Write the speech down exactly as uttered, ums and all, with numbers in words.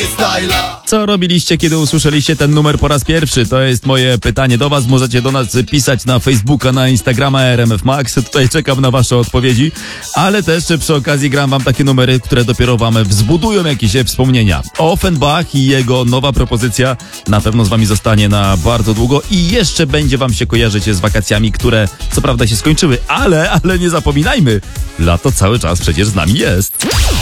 Co robiliście, kiedy usłyszeliście ten numer po raz pierwszy? To jest moje pytanie do was. Możecie do nas pisać na Facebooka, na Instagrama R M F Max. Tutaj czekam na wasze odpowiedzi. Ale też przy okazji gram wam takie numery, które dopiero wam wzbudują jakieś wspomnienia. Offenbach i jego nowa propozycja na pewno z wami zostanie na bardzo długo i jeszcze będzie wam się kojarzyć z wakacjami, które co prawda się skończyły, ale, ale nie zapominajmy, lato cały czas przecież z nami jest.